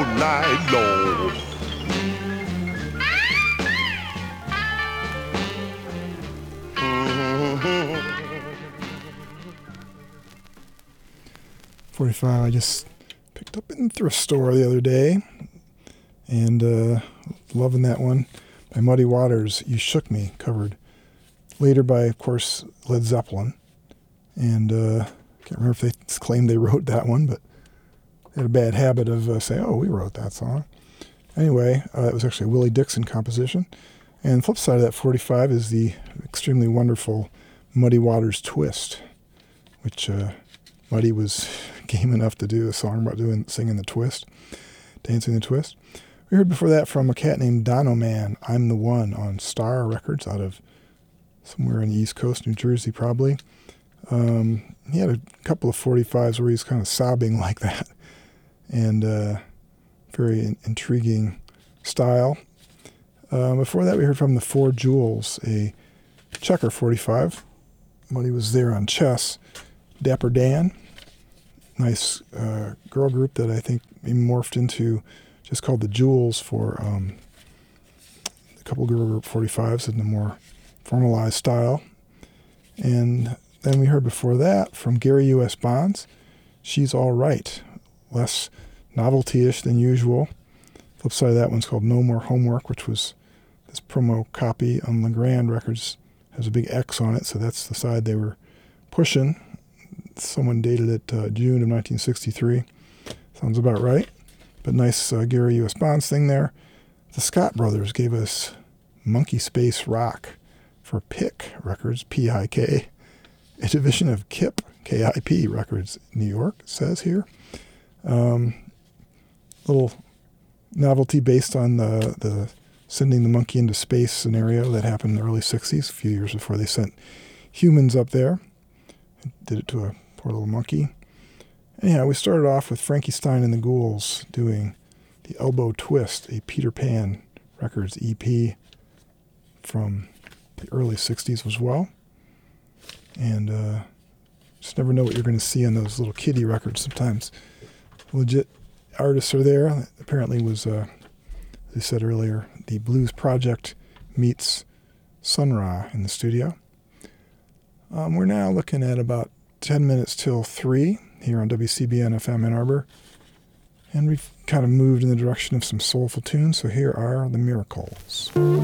night long. 45 I just picked up in the thrift store the other day, and loving that one by Muddy Waters, You Shook Me, covered later by, of course, Led Zeppelin. And can't remember if they claimed they wrote that one, but they had a bad habit of saying, oh, we wrote that song. Anyway, it was actually a Willie Dixon composition. And the flip side of that 45 is the extremely wonderful Muddy Waters Twist, which Muddy was game enough to do a song about singing the twist, dancing the twist. We heard before that from a cat named Dono Man, I'm the One, on Star Records out of somewhere in the East Coast, New Jersey probably. He had a couple of 45s where he's kind of sobbing like that, and very intriguing style. Before that we heard from the Four Jewels, a Checker 45. Muddy was there on chess. Dapper Dan, nice girl group that I think morphed into just called the Jewels for a couple girl group 45s in the more formalized style. And then we heard before that from Gary U.S. Bonds, She's All Right, less novelty-ish than usual. Flip side of that one's called No More Homework, which was this promo copy on Legrand Records. Has a big X on it, so that's the side they were pushing. Someone dated it June of 1963. Sounds about right. But nice Gary U.S. Bonds thing there. The Scott Brothers gave us Monkey Space Rock for PIK Records, P-I-K, a division of KIP, K-I-P Records, New York, it says here. Little novelty based on the sending the monkey into space scenario that happened in the early 60s, a few years before they sent humans up there. Did it to a poor little monkey. Anyhow, we started off with Frankie Stein and the Ghouls doing The Elbow Twist, a Peter Pan Records EP from the early 60s as well. And just never know what you're going to see on those little kiddie records sometimes. Legit artists are there. Apparently was, as I said earlier, the Blues Project meets Sun Ra in the studio. We're now looking at about 10 minutes till 3 here on WCBN FM Ann Arbor. And we've kind of moved in the direction of some soulful tunes, so here are The Miracles.